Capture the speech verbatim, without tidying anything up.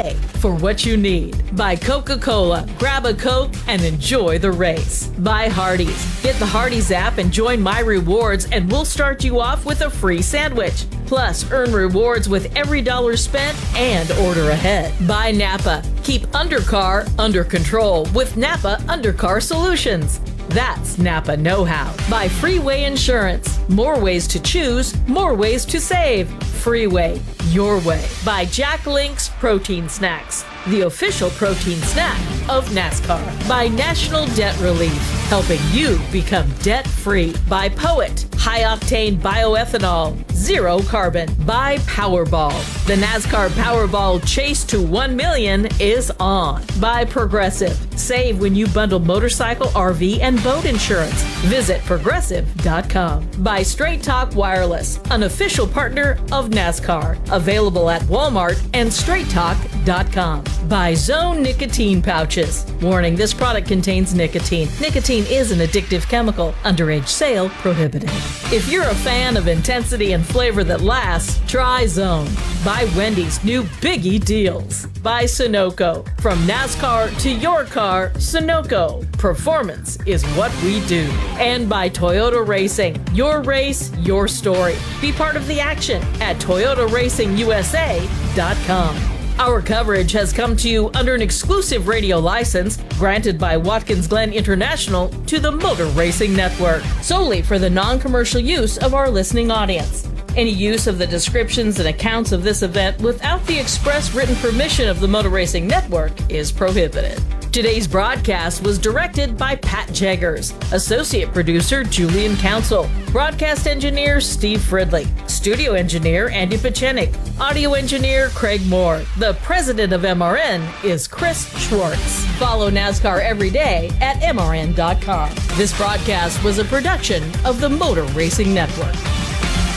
Pay for what you need. Buy Coca-Cola, grab a Coke, and enjoy the race. Buy Hardee's. Get the Hardee's app and join My Rewards, and we'll start you off with a free sandwich. Plus, earn rewards with every dollar spent and order ahead. Buy Napa. Keep undercar under control with Napa Undercar Solutions. That's Napa know-how. Buy Freeway Insurance. More ways to choose, more ways to save. Freeway, your way. Buy Jack Link's Protein Snacks, the official protein snack of NASCAR. Buy National Debt Relief, helping you become debt-free. Buy Poet, high-octane bioethanol, zero carbon. Buy Powerball. The NASCAR Powerball Chase to one million is on. Buy Progressive. Save when you bundle motorcycle, R V, and boat insurance. Visit progressive dot com. Buy Straight Talk Wireless, an official partner of NASCAR. Available at Walmart and straight talk dot com. Buy Zone nicotine pouches. Warning, this product contains nicotine. Nicotine is an addictive chemical. Underage sale prohibited. If you're a fan of intensity and flavor that lasts, try Zone. Buy Wendy's new Biggie deals. Buy Sunoco. From NASCAR to your car, Sunoco. Performance is what we do. And by Toyota Racing. Your race, your story. Be part of the action at toyota racing u s a dot com. Our coverage has come to you under an exclusive radio license granted by Watkins Glen International to the Motor Racing Network, solely for the non-commercial use of our listening audience. Any use of the descriptions and accounts of this event without the express written permission of the Motor Racing Network is prohibited. Today's broadcast was directed by Pat Jeggers, associate producer Julian Council, broadcast engineer Steve Fridley, studio engineer Andy Pachenik, audio engineer Craig Moore. The president of M R N is Chris Schwartz. Follow NASCAR every day at M R N dot com. This broadcast was a production of the Motor Racing Network.